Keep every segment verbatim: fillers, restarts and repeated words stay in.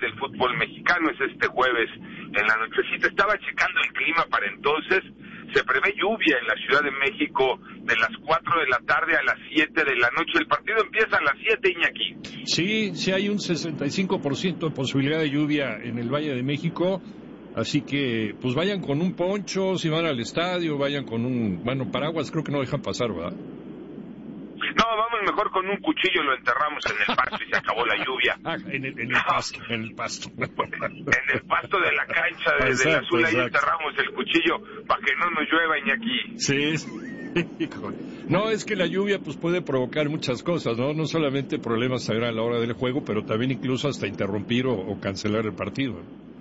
del fútbol mexicano, es este jueves en la nochecita. Estaba checando el clima para entonces, se prevé lluvia en la Ciudad de México de las cuatro de la tarde a las siete de la noche. El partido empieza a las siete, Iñaki. Sí, sí hay un sesenta y cinco por ciento de posibilidad de lluvia en el Valle de México, así que pues vayan con un poncho, si van al estadio, vayan con un, bueno, paraguas creo que no dejan pasar, ¿verdad? No, vamos mejor con un cuchillo, lo enterramos en el pasto y se acabó la lluvia. Ah, en el, en el pasto, en el pasto. En el pasto de la cancha de, exacto, del azul, ahí exacto. enterramos el cuchillo para que no nos llueva, Iñaki. Sí, no, es que la lluvia pues puede provocar muchas cosas, ¿no? No solamente problemas a la hora del juego, pero también incluso hasta interrumpir o, o cancelar el partido.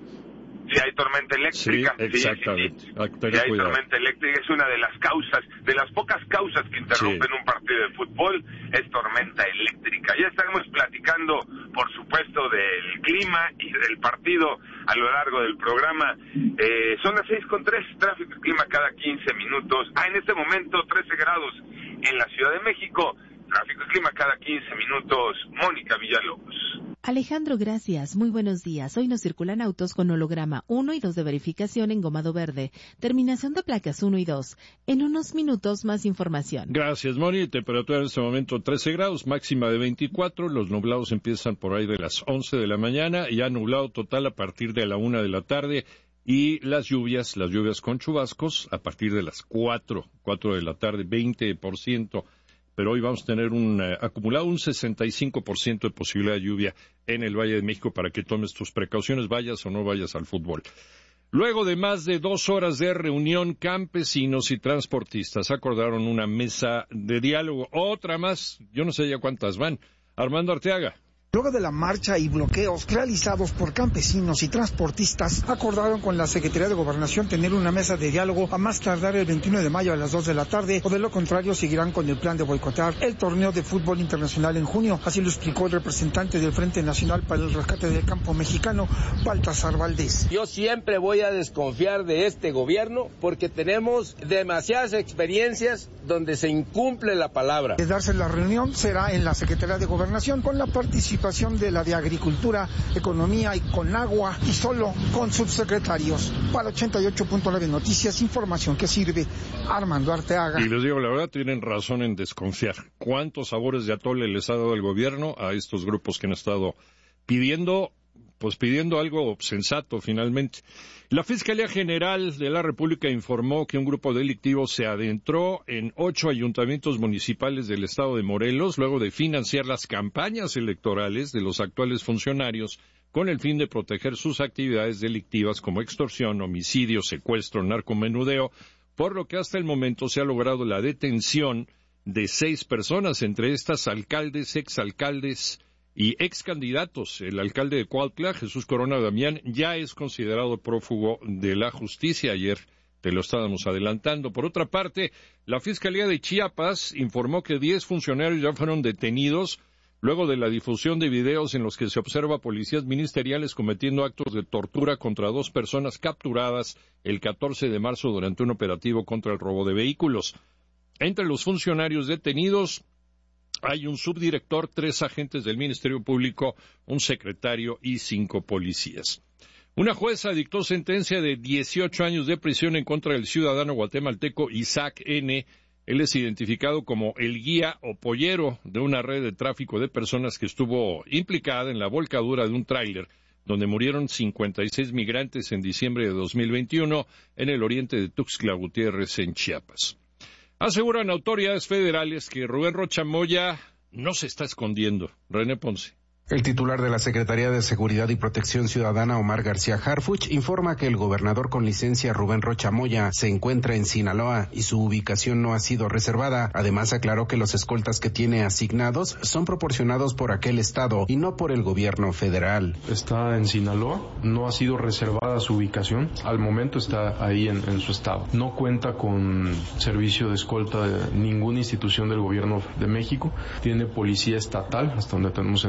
Si hay tormenta eléctrica, sí, exactamente. Sí, sí, sí. Ah, si hay cuidado. tormenta eléctrica, es una de las causas, de las pocas causas que interrumpen sí. un partido de fútbol, es tormenta eléctrica. Ya estaremos platicando, por supuesto, del clima y del partido a lo largo del programa. Eh, son las seis con tres, tráfico y clima cada quince minutos. Ah, en este momento trece grados en la Ciudad de México, tráfico y clima cada quince minutos. Mónica Villalobos. Alejandro, gracias. Muy buenos días. Hoy nos circulan autos con holograma uno y dos de verificación en gomado verde. Terminación de placas uno y dos. En unos minutos más información. Gracias, Moni. Temperatura en este momento trece grados, máxima de veinticuatro. Los nublados empiezan por ahí de las once de la mañana y ya nublado total a partir de la una de la tarde. Y las lluvias, las lluvias con chubascos a partir de las cuatro, cuatro de la tarde, veinte por ciento. Pero hoy vamos a tener un uh, acumulado un sesenta y cinco por ciento de posibilidad de lluvia en el Valle de México para que tomes tus precauciones, vayas o no vayas al fútbol. Luego de más de dos horas de reunión, campesinos y transportistas acordaron una mesa de diálogo. Otra más, yo no sé ya cuántas van. Armando Arteaga. Luego de la marcha y bloqueos realizados por campesinos y transportistas, acordaron con la Secretaría de Gobernación tener una mesa de diálogo a más tardar el veintiuno de mayo a las dos de la tarde, o de lo contrario seguirán con el plan de boicotear el torneo de fútbol internacional en junio. Así lo explicó el representante del Frente Nacional para el Rescate del Campo Mexicano, Baltasar Valdés. Yo siempre voy a desconfiar de este gobierno porque tenemos demasiadas experiencias donde se incumple la palabra. De darse la reunión será en la Secretaría de Gobernación con la participación de la de Agricultura, Economía y Conagua y solo con subsecretarios. Para ochenta y ocho punto nueve Noticias, información que sirve. Armando Arteaga. Y les digo, la verdad, tienen razón en desconfiar. ¿Cuántos sabores de atole les ha dado el gobierno a estos grupos que han estado pidiendo, pues pidiendo algo sensato finalmente? La Fiscalía General de la República informó que un grupo delictivo se adentró en ocho ayuntamientos municipales del estado de Morelos luego de financiar las campañas electorales de los actuales funcionarios con el fin de proteger sus actividades delictivas como extorsión, homicidio, secuestro, narcomenudeo, por lo que hasta el momento se ha logrado la detención de seis personas, entre estas alcaldes, exalcaldes y ex candidatos. El alcalde de Cuautla, Jesús Corona Damián, ya es considerado prófugo de la justicia. Ayer te lo estábamos adelantando. Por otra parte, la Fiscalía de Chiapas informó que diez funcionarios ya fueron detenidos luego de la difusión de videos en los que se observa a policías ministeriales cometiendo actos de tortura contra dos personas capturadas el catorce de marzo durante un operativo contra el robo de vehículos. Entre los funcionarios detenidos hay un subdirector, tres agentes del Ministerio Público, un secretario y cinco policías. Una jueza dictó sentencia de dieciocho años de prisión en contra del ciudadano guatemalteco Isaac N. Él es identificado como el guía o pollero de una red de tráfico de personas que estuvo implicada en la volcadura de un tráiler donde murieron cincuenta y seis migrantes en diciembre de dos mil veintiuno en el oriente de Tuxtla Gutiérrez, en Chiapas. Aseguran autoridades federales que Rubén Rocha Moya no se está escondiendo. René Ponce. El titular de la Secretaría de Seguridad y Protección Ciudadana, Omar García Harfuch, informa que el gobernador con licencia Rubén Rocha Moya se encuentra en Sinaloa y su ubicación no ha sido reservada. Además, aclaró que los escoltas que tiene asignados son proporcionados por aquel estado y no por el gobierno federal. Está en Sinaloa, no ha sido reservada su ubicación, al momento está ahí en, en su estado. No cuenta con servicio de escolta de ninguna institución del gobierno de México, tiene policía estatal, hasta donde tenemos entendido,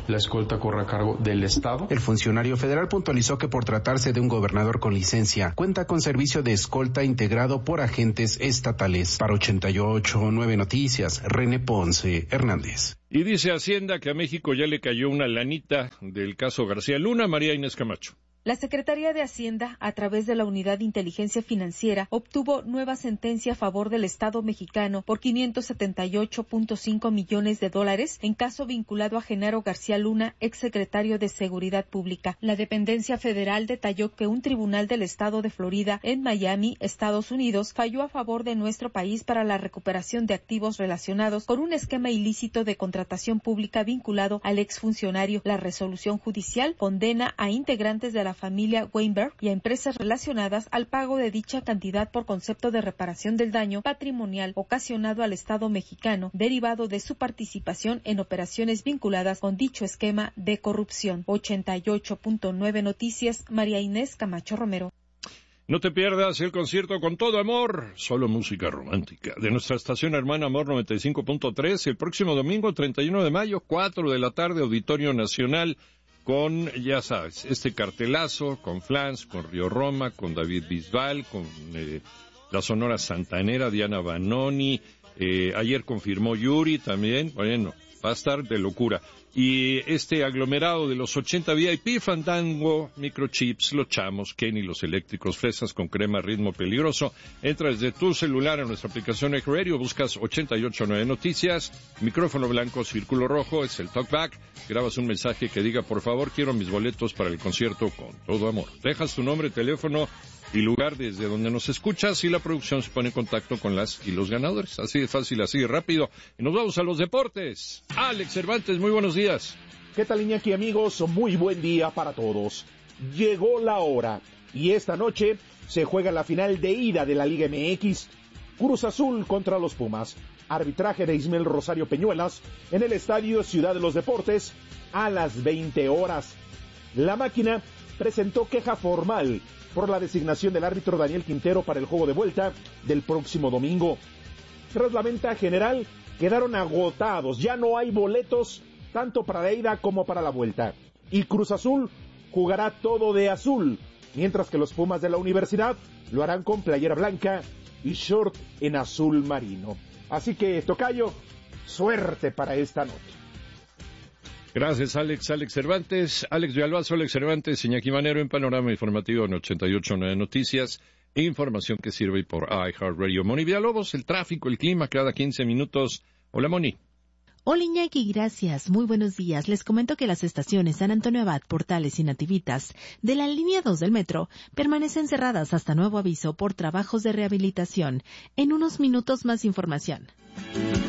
ubicación, la escolta corre a cargo del Estado. El funcionario federal puntualizó que por tratarse de un gobernador con licencia, cuenta con servicio de escolta integrado por agentes estatales. Para ochenta y ocho punto nueve Noticias, René Ponce Hernández. Y dice Hacienda que a México ya le cayó una lanita del caso García Luna. María Inés Camacho. La Secretaría de Hacienda, a través de la Unidad de Inteligencia Financiera, obtuvo nueva sentencia a favor del Estado mexicano por quinientos setenta y ocho punto cinco millones de dólares en caso vinculado a Genaro García Luna, exsecretario de Seguridad Pública. La dependencia federal detalló que un tribunal del Estado de Florida, en Miami, Estados Unidos, falló a favor de nuestro país para la recuperación de activos relacionados con un esquema ilícito de contratación pública vinculado al exfuncionario. La resolución judicial condena a integrantes de la familia Weinberg y a empresas relacionadas al pago de dicha cantidad por concepto de reparación del daño patrimonial ocasionado al Estado mexicano derivado de su participación en operaciones vinculadas con dicho esquema de corrupción. ochenta y ocho punto nueve Noticias, María Inés Camacho Romero. No te pierdas el concierto Con Todo Amor, solo música romántica, de nuestra estación hermana Amor noventa y cinco punto tres, el próximo domingo treinta y uno de mayo, cuatro de la tarde, Auditorio Nacional, con, ya sabes, este cartelazo, con Flans, con Río Roma, con David Bisbal, con eh, la Sonora Santanera, Diana Banoni, eh, ayer confirmó Yuri también, bueno, va a estar de locura. Y este aglomerado de los ochenta V I P, Fandango, Microchips, Los Chamos, Kenny, Los Eléctricos, Fresas con Crema, Ritmo Peligroso. Entra desde tu celular a nuestra aplicación iHeartRadio, buscas ochenta y ocho punto nueve Noticias, micrófono blanco, círculo rojo, es el talkback, grabas un mensaje que diga, por favor, quiero mis boletos para el concierto Con Todo Amor. Dejas tu nombre, teléfono y lugar desde donde nos escuchas y la producción se pone en contacto con las y los ganadores. Así de fácil, así de rápido. Y nos vamos a los deportes. Alex Cervantes, muy buenos días. ¿Qué tal, Iñaki, amigos? Muy buen día para todos. Llegó la hora y esta noche se juega la final de ida de la Liga M X. Cruz Azul contra los Pumas. Arbitraje de Ismael Rosario Peñuelas en el Estadio Ciudad de los Deportes a las veinte horas. La máquina presentó queja formal por la designación del árbitro Daniel Quintero para el juego de vuelta del próximo domingo. Tras la venta general, quedaron agotados, ya no hay boletos tanto para la ida como para la vuelta. Y Cruz Azul jugará todo de azul, mientras que los Pumas de la Universidad lo harán con playera blanca y short en azul marino. Así que, tocayo, suerte para esta noche. Gracias, Alex. Alex Cervantes, Alex Villalbazo, Alex Cervantes, Iñaki Manero en Panorama Informativo en ochenta y ocho punto nueve Noticias. Información que sirve por iHeartRadio. Moni Villalobos, el tráfico, el clima, cada quince minutos. Hola, Moni. Hola, Iñaki, gracias. Muy buenos días. Les comento que las estaciones San Antonio Abad, Portales y Nativitas de la línea dos del metro permanecen cerradas hasta nuevo aviso por trabajos de rehabilitación. En unos minutos más información.